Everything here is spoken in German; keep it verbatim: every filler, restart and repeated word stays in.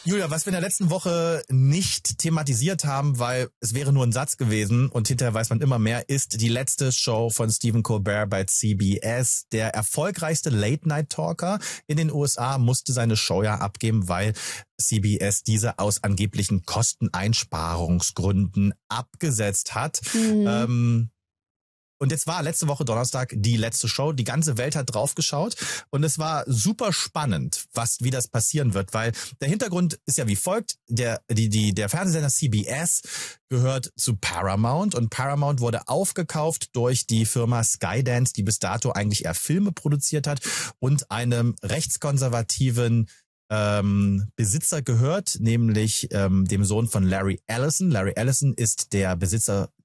Julia, was wir in der letzten Woche nicht thematisiert haben, weil es wäre nur ein Satz gewesen und hinterher weiß man immer mehr, ist die letzte Show von Stephen Colbert bei C B S. Der erfolgreichste Late-Night-Talker in den U S A musste seine Show ja abgeben, weil C B S diese aus angeblichen Kosteneinsparungsgründen abgesetzt hat. Mhm. Ähm, Und jetzt war letzte Woche Donnerstag die letzte Show. Die ganze Welt hat draufgeschaut und es war super spannend, was wie das passieren wird, weil der Hintergrund ist ja wie folgt: Der die die der Fernsehsender C B S gehört zu Paramount und Paramount wurde aufgekauft durch die Firma Skydance, die bis dato eigentlich eher Filme produziert hat und einem rechtskonservativen ähm, Besitzer gehört, nämlich ähm, dem Sohn von Larry Ellison. Larry Ellison ist der Besitzer